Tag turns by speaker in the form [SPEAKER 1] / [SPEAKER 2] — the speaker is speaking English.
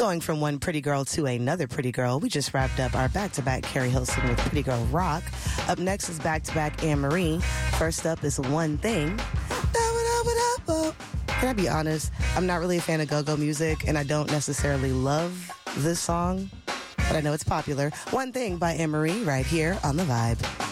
[SPEAKER 1] Going from one pretty girl to another pretty girl, we just wrapped up our back-to-back Carrie Hilson with Pretty Girl Rock. Up next is back-to-back Anne-Marie. First up is One Thing. Can I be honest? I'm not really a fan of go-go music, and I don't necessarily love this song, but I know it's popular. One Thing by Anne-Marie right here on The Vibe.